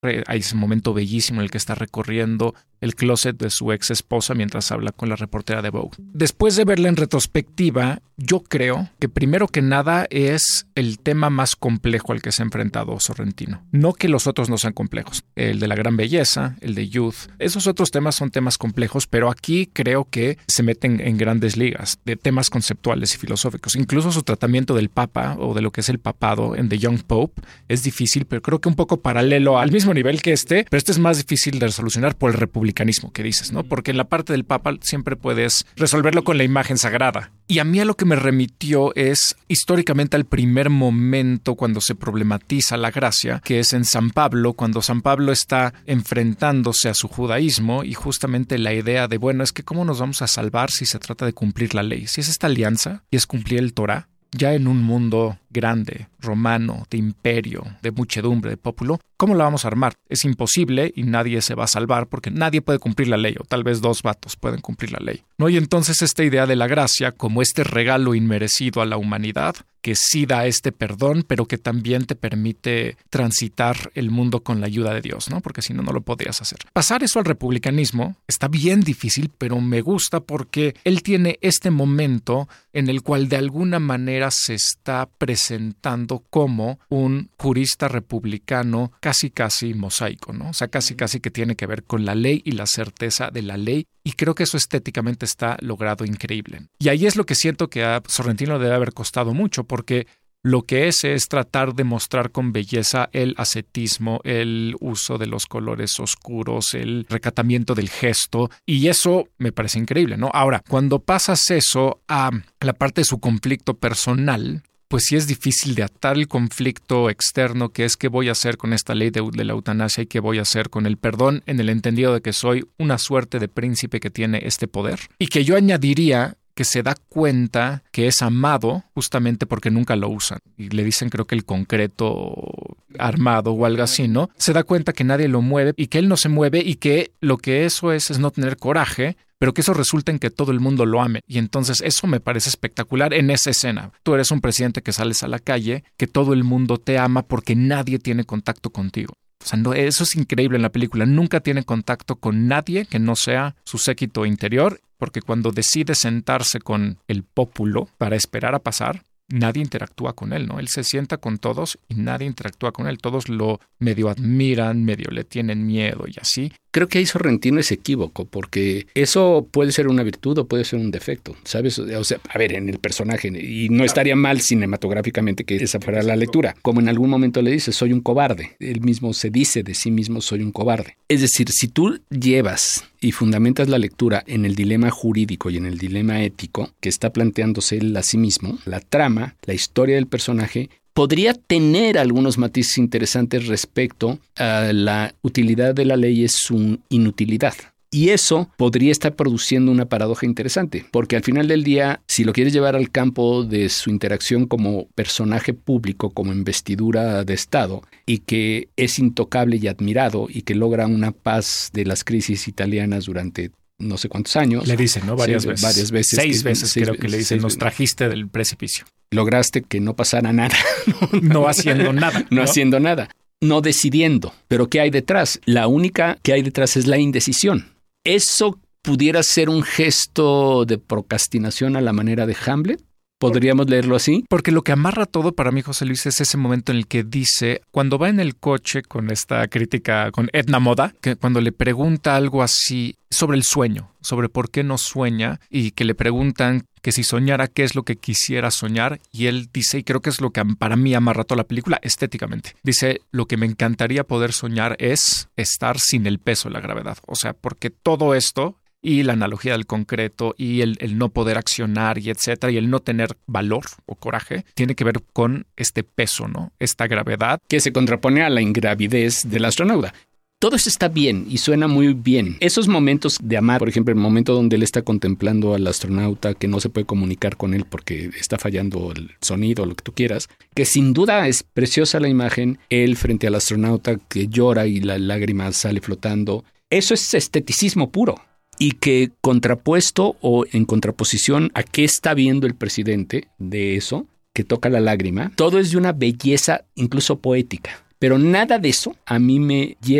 Hay ese momento bellísimo en el que está recorriendo el closet de su ex esposa mientras habla con la reportera de Vogue. Después de verla en retrospectiva, yo creo que primero que nada es el tema más complejo al que se ha enfrentado Sorrentino. No que los otros no sean complejos. El de la gran belleza, el de Youth. Esos otros temas son temas complejos, pero aquí creo que se meten en grandes ligas de temas conceptuales y filosóficos. Incluso su tratamiento del Papa o de lo que es el papado en The Young Pope es difícil, pero creo que un poco paralelo al mismo nivel que pero este es más difícil de resolucionar por el republicanismo que dices, ¿no? Porque en la parte del Papa siempre puedes resolverlo con la imagen sagrada. Y a mí a lo que me remitió es históricamente al primer momento cuando se problematiza la gracia, que es en San Pablo, cuando San Pablo está enfrentándose a su judaísmo y justamente la idea de, bueno, es que ¿cómo nos vamos a salvar si se trata de cumplir la ley? Si es esta alianza y es cumplir el Torá, ya en un mundo grande, romano, de imperio, de muchedumbre, de pópulo, ¿cómo la vamos a armar? Es imposible y nadie se va a salvar porque nadie puede cumplir la ley, o tal vez 2 vatos pueden cumplir la ley, ¿no? Y entonces esta idea de la gracia como este regalo inmerecido a la humanidad, que sí da este perdón, pero que también te permite transitar el mundo con la ayuda de Dios, ¿no? Porque si no, no lo podrías hacer. Pasar eso al republicanismo está bien difícil, pero me gusta porque él tiene este momento en el cual de alguna manera se está presentando como un jurista republicano casi mosaico, ¿no? O sea, casi que tiene que ver con la ley y la certeza de la ley. Y creo que eso estéticamente está logrado increíble. Y ahí es lo que siento que a Sorrentino debe haber costado mucho, porque lo que es tratar de mostrar con belleza el ascetismo, el uso de los colores oscuros, el recatamiento del gesto, y eso me parece increíble, ¿no? Ahora, cuando pasas eso a la parte de su conflicto personal, pues sí es difícil de atar el conflicto externo, que es qué voy a hacer con esta ley de la eutanasia y qué voy a hacer con el perdón, en el entendido de que soy una suerte de príncipe que tiene este poder. Y que yo añadiría que se da cuenta que es amado justamente porque nunca lo usan. Y le dicen, creo que el concreto armado o algo así, ¿no? Se da cuenta que nadie lo mueve y que él no se mueve y que lo que eso es no tener coraje, pero que eso resulta en que todo el mundo lo ame. Y entonces eso me parece espectacular en esa escena. Tú eres un presidente que sales a la calle, que todo el mundo te ama porque nadie tiene contacto contigo. O sea, no, eso es increíble en la película. Nunca tiene contacto con nadie que no sea su séquito interior, porque cuando decide sentarse con el pópulo para esperar a pasar, nadie interactúa con él, ¿no? Él se sienta con todos y nadie interactúa con él. Todos lo medio admiran, medio le tienen miedo y así. Creo que ahí Sorrentino es equívoco, porque eso puede ser una virtud o puede ser un defecto, ¿sabes? O sea, a ver, en el personaje, y no estaría mal cinematográficamente que esa fuera la lectura. Como en algún momento le dice, soy un cobarde. Él mismo se dice de sí mismo, soy un cobarde. Es decir, si tú llevas y fundamentas la lectura en el dilema jurídico y en el dilema ético que está planteándose él a sí mismo, la trama, la historia del personaje, podría tener algunos matices interesantes respecto a la utilidad de la ley y su inutilidad. Y eso podría estar produciendo una paradoja interesante, porque al final del día, si lo quieres llevar al campo de su interacción como personaje público, como investidura de Estado, y que es intocable y admirado, y que logra una paz de las crisis italianas durante no sé cuántos años. Le dicen, ¿no? Varias veces. 6 veces creo que le dicen, nos trajiste del precipicio. Lograste que no pasara nada. No haciendo nada. No haciendo nada. No decidiendo. Pero ¿qué hay detrás? La única que hay detrás es la indecisión. Eso pudiera ser un gesto de procrastinación a la manera de Hamlet. ¿Podríamos leerlo así? Porque lo que amarra todo para mí, José Luis, es ese momento en el que dice, cuando va en el coche con esta crítica con Edna Moda, que cuando le pregunta algo así sobre el sueño, sobre por qué no sueña, y que le preguntan que si soñara, qué es lo que quisiera soñar, y él dice, y creo que es lo que para mí amarra toda la película estéticamente, dice, lo que me encantaría poder soñar es estar sin el peso de la gravedad. O sea, porque todo esto y la analogía del concreto y el no poder accionar y etcétera, y el no tener valor o coraje, tiene que ver con este peso, ¿no? Esta gravedad. Que se contrapone a la ingravidez del astronauta. Todo eso está bien y suena muy bien. Esos momentos de amar, por ejemplo, el momento donde él está contemplando al astronauta que no se puede comunicar con él porque está fallando el sonido, lo que tú quieras, que sin duda es preciosa la imagen, él frente al astronauta que llora y la lágrima sale flotando. Eso es esteticismo puro. Y que contrapuesto o en contraposición a qué está viendo el presidente de eso, que toca la lágrima, todo es de una belleza incluso poética. Pero nada de eso a mí me lleva